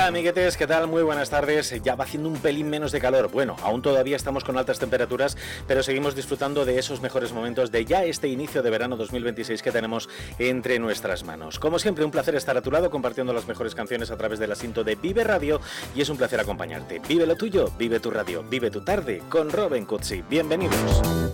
amiguetes, ¿qué tal? Muy buenas tardes. Ya va haciendo un pelín menos de calor. Bueno, aún todavía estamos con altas temperaturas, pero seguimos disfrutando de esos mejores momentos de ya este inicio de verano 2026 que tenemos entre nuestras manos. Como siempre, un placer estar a tu lado compartiendo las mejores canciones a través del asiento de Vive Radio y es un placer acompañarte. Vive lo tuyo, vive tu radio, vive tu tarde con Robin Cutsi. Bienvenidos.